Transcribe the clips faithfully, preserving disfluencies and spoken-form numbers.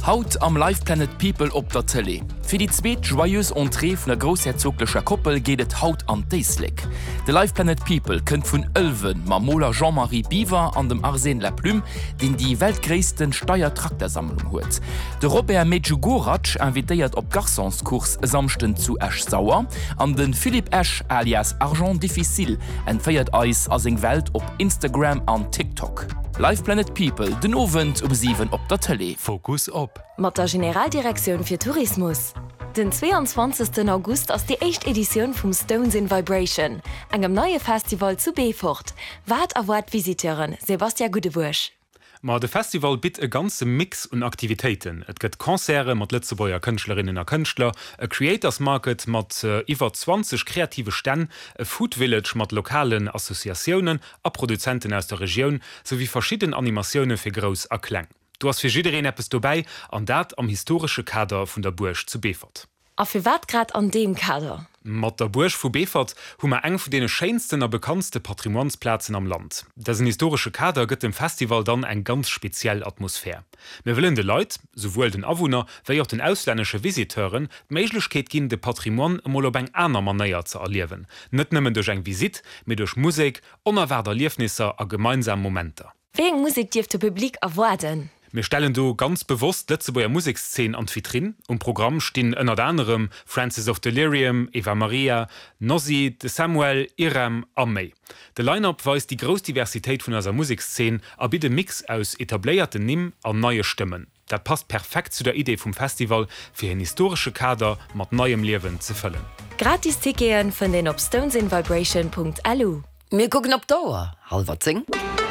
Haut am Live Planet People op der Tele. Für die zweet joyeuse Entree vun der großherzoglicher Koppel gehtt Haut an Deislik. De Live Planet People kënnt vun Ölwen Mamola Jean-Marie Biver an dem Arsène Laplume, den die weltgréisten Steuertraktersammlung huet. De Robert Medjugoraj invitéiert op Garçonskurs samchten zu Esch Sauer, an den Philipp Esch alias Argent Difficile entfeiert eis as eng Welt op Instagram an TikTok. Live Planet People den Ovent um sieben op der Tele. Fokus op. Mat der Generaldirektion für Tourismus. Den zweiundzwanzigsten August ass die echt Edition vum Stones in Vibration, engem neue Festival zu Beaufort. Wat erwart Visiteuren Sebastian Gudewursch. Ma de Festival bit e ganze Mix und Aktivitäten. Et gëtt Konzere mat Letzebauer Künschlerinnen a Künstler, e Creators Market mat äh, iwwer zwanzig kreative Stänn, e Food Village mat lokalen Assoziationen, a Produzenten aus der Region, sowie verschieden Animationen fir Gros a Klang. Du hast fir jidderen Appes dabei, an dat am historische Kader vun der Bursch zu Beaufort. A fir wat grad an dem Kader? Mat der Bursch vu Beaufort hummer eng vu dene scheinsten a bekanntste Patrimoinsplatzen am Land. Das ein historische Kader gëtt dem Festival dann eng ganz speziell Atmosphär. Me willen de Leiit, sowohl den Awohner wie auch den ausländsche Visiteuren, d'Meiglechkeet ginn de Patrimoine mal op eng aner Manéier ze erliewen. Net nëmmen durch eng Visit, mit durch Musik, onerwerder Liefnisse a gemeinsam Momenter. Wegen Musik Dief de Publikum erwarten. Wir stellen du ganz bewusst Letzebauer Musikszene an Vitrin. Um Programm stehen unter anderem Francis of Delirium, Eva Maria, Nossi, de Samuel, Irem, Amei. Der Line-Up weist die große Diversität von unserer Musikszene, aber bietet Mix aus etablierten Nimm an neue Stimmen. Das passt perfekt zu der Idee vom Festival, für ein historische Kader mit neuem Leben zu füllen. Gratis Ticketen von den op stonesinvibration punkt l u. Wir gucken op Dauer. Halber zing.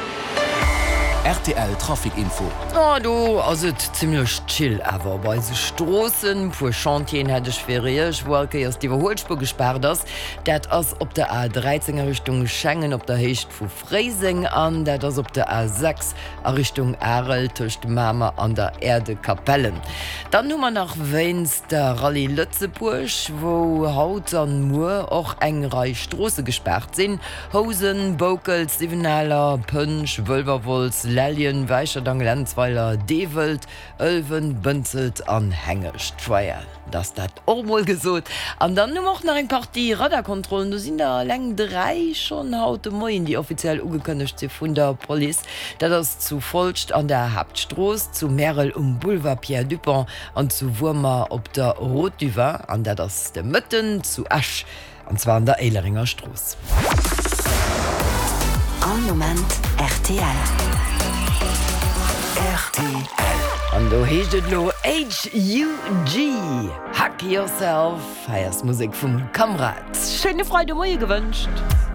R T L Trafikinfo. Oh, du, also ziemlich chill, aber bei so Straßen, pur Chantien hätte ich feriert, wolke erst die Überholspur gesperrt ist. Das ist auf der A dreizehn Richtung Schengen, auf der Hecht von Freising an, das ist auf der A sechs Richtung Erl, zwischen Mama an der Erde Kapellen. Dann nur mal nach Weins der Rallye Lützeburg, wo Haut an Mur auch eng Reihe Straßen gesperrt sind. Hosen, Bokels, Sievenaler, Punsch, Wölverwolz, Lelien, Weicherdang, Lenzweiler, Develt, Ölven, Bünzelt an Hängestreuer. Das dat auch mal gesot. Und dann nur noch nach ein Partie Radarkontrollen. Du sind da lang drei schon heute Morgen, die offiziell ungekündigt sind von der Polizei. Das ist zu Volst an der Hauptstraße, zu Merel um Boulevard Pierre Dupont und zu Wurmer ob der Rot du Vin, an der das der Mütten zu Asch, und zwar an der Eileringer Straße. Am Moment R T L. R T L. Und du hechtet lo H U G. Hack yourself. Heiers Musik vom Kamrat. Schöne Freude, moi gewünscht.